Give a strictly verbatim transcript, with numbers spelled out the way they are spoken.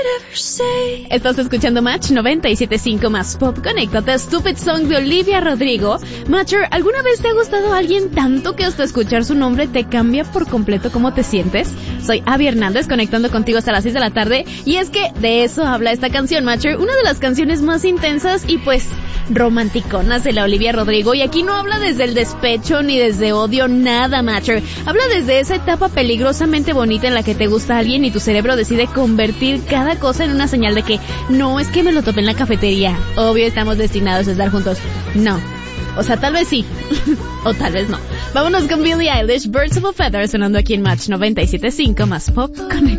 Estás escuchando Match noventa y siete punto cinco más Pop. Conéctate a Stupid Song de Olivia Rodrigo. Matcher, ¿alguna vez te ha gustado alguien tanto que hasta escuchar su nombre te cambia por completo cómo te sientes? Soy Abby Hernández, conectando contigo hasta las seis de la tarde. Y es que de eso habla esta canción, Matcher. Una de las canciones más intensas y pues romanticonas de la Olivia Rodrigo. Y aquí no habla desde el despecho ni desde odio, nada, Matcher. Habla desde esa etapa peligrosamente bonita en la que te gusta alguien y tu cerebro decide convertir cada cosa en una señal de que no, es que me lo topé en la cafetería. Obvio, estamos destinados a estar juntos. No. O sea, tal vez sí. O tal vez no. Vámonos con Billie Eilish, Birds of a Feather, sonando aquí en Match noventa y siete punto cinco más Pop. Conecta.